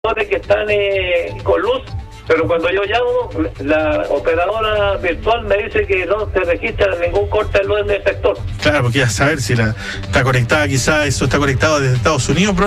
que están con luz, pero cuando yo llamo, la operadora virtual me dice que no se registra ningún corte de luz en el sector. Claro, porque a saber si está conectada, quizás eso está conectado desde Estados Unidos,